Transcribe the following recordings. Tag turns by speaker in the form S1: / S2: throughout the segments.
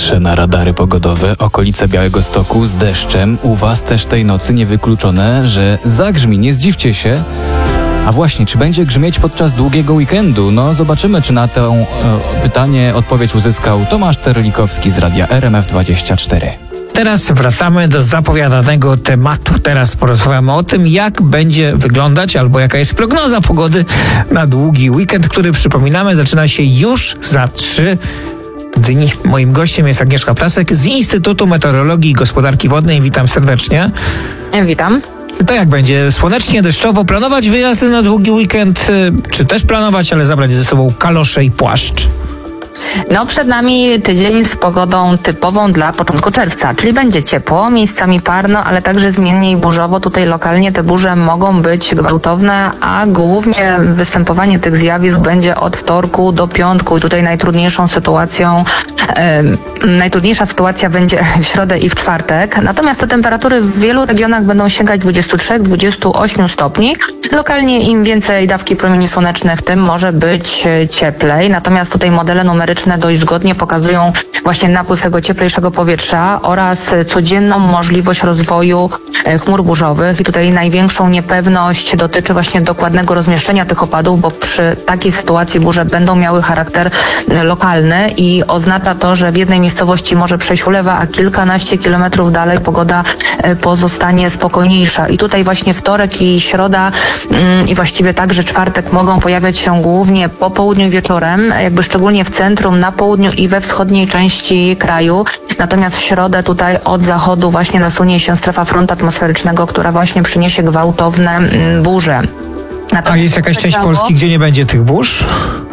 S1: patrzę na radary pogodowe, okolice Białegostoku z deszczem. U was też tej nocy niewykluczone, że zagrzmi, nie zdziwcie się. A właśnie, czy będzie grzmieć podczas długiego weekendu? No zobaczymy, czy na to pytanie odpowiedź uzyskał Tomasz Terlikowski z radia RMF24.
S2: Teraz wracamy do zapowiadanego tematu. Teraz porozmawiamy o tym, jak będzie wyglądać albo jaka jest prognoza pogody na długi weekend, który, przypominamy, zaczyna się już za 3 dni. Moim gościem jest Agnieszka Plasek z Instytutu Meteorologii i Gospodarki Wodnej. Witam serdecznie.
S3: Witam.
S2: To jak będzie? Słonecznie, deszczowo? Planować wyjazdy na długi weekend? Czy też planować, ale zabrać ze sobą kalosze i płaszcz?
S3: No przed nami tydzień z pogodą typową dla początku czerwca, czyli będzie ciepło, miejscami parno, ale także zmiennie i burzowo. Tutaj lokalnie te burze mogą być gwałtowne, a głównie występowanie tych zjawisk będzie od wtorku do piątku i tutaj najtrudniejsza sytuacja będzie w środę i w czwartek. Natomiast te temperatury w wielu regionach będą sięgać 23-28 stopni. Lokalnie im więcej dawki promieni słonecznych, tym może być cieplej. Natomiast tutaj modele numeryczne dość zgodnie pokazują właśnie napływ tego cieplejszego powietrza oraz codzienną możliwość rozwoju chmur burzowych. I tutaj największą niepewność dotyczy właśnie dokładnego rozmieszczenia tych opadów, bo przy takiej sytuacji burze będą miały charakter lokalny i oznacza to, że w jednej miejscowości może przejść ulewa, a kilkanaście kilometrów dalej pogoda pozostanie spokojniejsza. I tutaj właśnie wtorek i środa i właściwie także czwartek mogą pojawiać się głównie po południu i wieczorem, jakby szczególnie w centrum, na południu i we wschodniej części kraju. Natomiast w środę tutaj od zachodu właśnie nasunie się strefa frontu atmosferycznego, która właśnie przyniesie gwałtowne burze.
S2: A jest jakaś część Polski, gdzie nie będzie tych burz?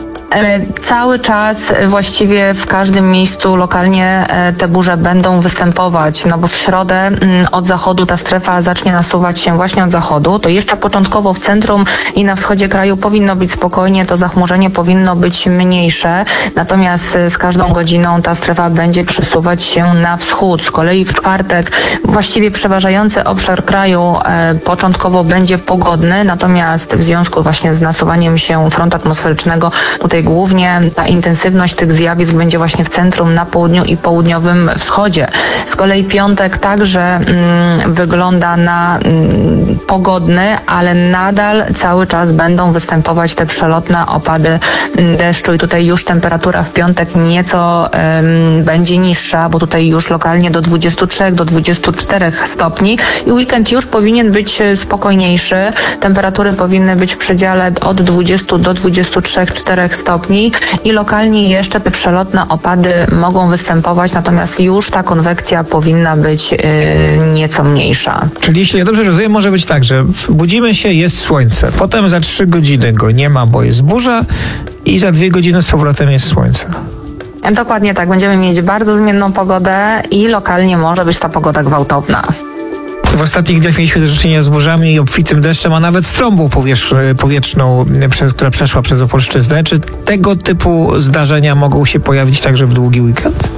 S3: Cały czas właściwie w każdym miejscu lokalnie te burze będą występować, no bo w środę od zachodu ta strefa zacznie nasuwać się właśnie od zachodu. To jeszcze początkowo w centrum i na wschodzie kraju powinno być spokojnie, to zachmurzenie powinno być mniejsze, natomiast z każdą godziną ta strefa będzie przesuwać się na wschód. Z kolei w czwartek właściwie przeważający obszar kraju początkowo będzie pogodny, natomiast w związku właśnie z nasuwaniem się frontu atmosferycznego tutaj głównie ta intensywność tych zjawisk będzie właśnie w centrum, na południu i południowym wschodzie. Z kolei piątek także wygląda na pogodny, ale nadal cały czas będą występować te przelotne opady deszczu i tutaj już temperatura w piątek nieco będzie niższa, bo tutaj już lokalnie do 23 do 24 stopni i weekend już powinien być spokojniejszy. Temperatury powinny być w przedziale od 20 do 23-4 stopni i lokalnie jeszcze te przelotne opady mogą występować, natomiast już ta konwekcja powinna być nieco mniejsza.
S2: Czyli jeśli ja dobrze rozumiem, może być tak, że budzimy się, jest słońce, potem za 3 godziny go nie ma, bo jest burza i za 2 godziny z powrotem jest słońce.
S3: Dokładnie tak, będziemy mieć bardzo zmienną pogodę i lokalnie może być ta pogoda gwałtowna.
S2: W ostatnich dniach mieliśmy do czynienia z burzami i obfitym deszczem, a nawet z trąbą powietrzną, która przeszła przez Opolszczyznę. Czy tego typu zdarzenia mogą się pojawić także w długi weekend?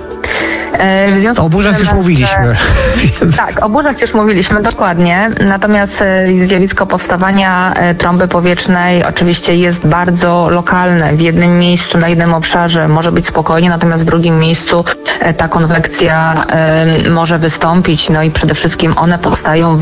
S2: O burzach już mówiliśmy. Więc... Tak,
S3: o burzach już mówiliśmy, dokładnie. Natomiast zjawisko powstawania trąby powietrznej oczywiście jest bardzo lokalne. W jednym miejscu, na jednym obszarze może być spokojnie, natomiast w drugim miejscu ta konwekcja może wystąpić. No i przede wszystkim one powstają